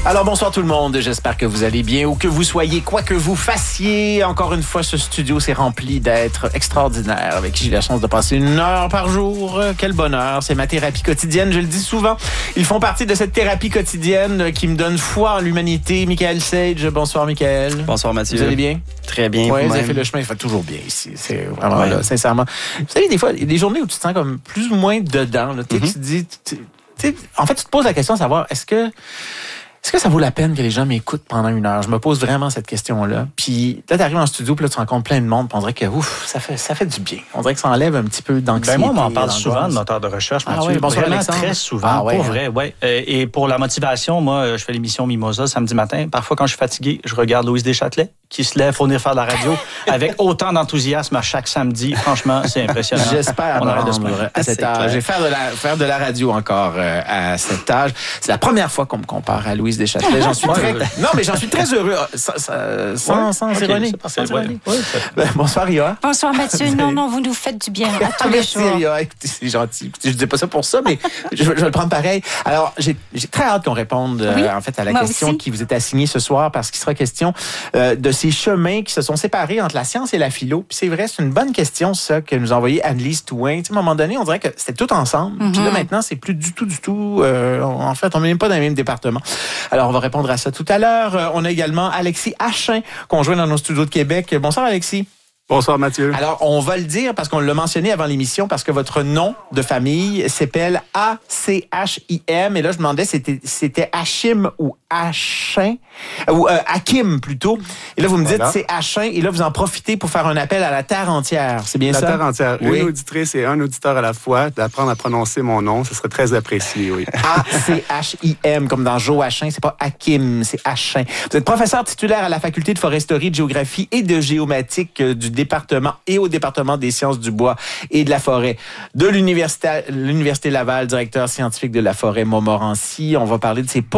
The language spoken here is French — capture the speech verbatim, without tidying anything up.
Alors bonsoir tout le monde, j'espère que vous allez bien ou que vous soyez quoi que vous fassiez. Encore une fois, ce studio s'est rempli d'êtres extraordinaires avec qui j'ai la chance de passer une heure par jour. Quel bonheur, c'est ma thérapie quotidienne, je le dis souvent. Ils font partie de cette thérapie quotidienne qui me donne foi en l'humanité. Michael Sage, bonsoir Michael. Bonsoir Mathieu. Vous allez bien? Très bien. Oui, vous avez fait le chemin, il fait toujours bien ici. C'est vraiment ouais. là, sincèrement. Vous savez, des fois, il y a des journées où tu te sens comme plus ou moins dedans. Là. Mm-hmm. Tu te dis, tu, tu, en fait, tu te poses la question de savoir, est-ce que Est-ce que ça vaut la peine que les gens m'écoutent pendant une heure? Je me pose vraiment cette question-là. Puis là, tu arrives en studio, puis là, tu rencontres plein de monde, puis on dirait que ouf, ça fait, ça fait du bien. On dirait que ça enlève un petit peu d'anxiété. Ben moi, on m'en parle souvent de moteur de recherche, Mathieu. Ah oui, bonsoir vraiment Alexandre. Très souvent, ah ouais, pour hein. vrai, ouais. Et pour la motivation, moi, je fais l'émission Mimosa samedi matin. Parfois, quand je suis fatigué, je regarde Louise Deschâtelet, qui se lève pour venir faire de la radio avec autant d'enthousiasme à chaque samedi. Franchement, c'est impressionnant. J'espère on arrête de se rendre à cet âge. Je vais faire de, la, faire de la radio encore euh, à cet âge. C'est la première fois qu'on me compare à Louise Deschâtelet. J'en suis très... Non, mais j'en suis très heureux. Sans, sans, ouais, sans okay, ironie. Sans ironie. Ouais. Ben, bonsoir, Ria. Bonsoir, Mathieu. Non, non, vous nous faites du bien à tous Merci, les jours. Ria. Écoutez, c'est gentil. Je ne dis pas ça pour ça, mais je, je vais le prendre pareil. Alors, j'ai, j'ai très hâte qu'on réponde oui, euh, en fait, à la moi question aussi. qui vous est assignée ce soir, parce qu'il sera question euh, de ces chemins qui se sont séparés entre la science et la philo. Puis c'est vrai, c'est une bonne question, ça, que nous a envoyé Annelise Touin. Tu sais, à un moment donné, on dirait que c'était tout ensemble. Mm-hmm. Puis là, maintenant, c'est plus du tout, du tout. Euh, en fait, on n'est même pas dans le même département. Alors, on va répondre à ça tout à l'heure. Euh, on a également Alexis Achin, qu'on joint dans nos studios de Québec. Bonsoir, Alexis. Bonsoir Mathieu. Alors, on va le dire parce qu'on l'a mentionné avant l'émission, parce que votre nom de famille s'appelle A C H I M. Et là, je me demandais c'était, c'était Hachim ou Achin, ou euh, Hakim plutôt. Et là, vous me dites voilà. c'est Achin. Et là, vous en profitez pour faire un appel à la terre entière. C'est bien la ça? La terre entière. Oui. Une auditrice et un auditeur à la fois, d'apprendre à prononcer mon nom. Ce serait très apprécié, oui. A C H I M, comme dans Joachim. C'est pas Hakim, c'est Achin. Vous êtes professeur titulaire à la faculté de foresterie, de géographie et de géomatique du département et au département des sciences du bois et de la forêt de l'université, l'université Laval, directeur scientifique de la forêt Montmorency. On va parler de ces